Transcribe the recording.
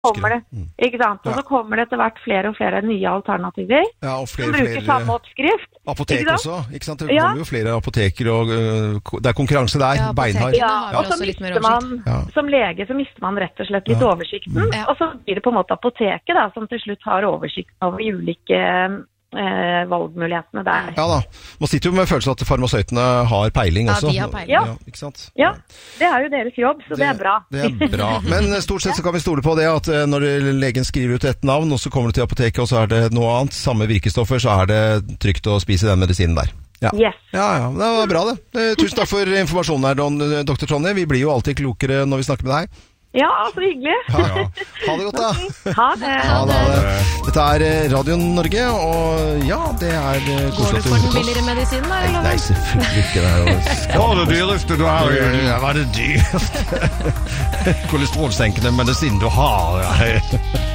kommer det, ikke sant? Og så kommer det etter hvert flere og flere nye alternativer. Ja, og som bruker samme oppskrift. Apotek også, ikke sant? Det kommer jo flere apoteker, og det er konkurranse der, beinhard. Ja, og så mister man, som lege, så mister man rett og slett litt oversikten. Og så blir det på en måte apoteket da, som til slutt har oversikten over ulike valgmulighetene der. Ja da, man sitter jo med følelsen at farmasøytene har peiling også. Ja, de har peiling. Ja, ikke sant? Ja, det er jo deres jobb, så det er bra. Det er bra. Men stort sett så kan vi stole på det at når legen skriver ut et navn, og så kommer du til apoteket, og så er det noe annet, samme virkestoffer, så er det trygt å spise den medisinen der. Ja. Yes. Ja, det var bra det. Tusen takk for informasjonen her, Dr. Tonje. Vi blir jo alltid klokere når vi snakker med deg. Ja, så hyggelig. Ja. Ha det godt da. Ha det. Dette er Radio Norge, og ja, det er koselig. Går du for den billigere medisinen da, eller? Nei, selvfølgelig ikke det. Ja, det dyreste du har, hva er det dyreste? Kolesterolsenkende medisin du har.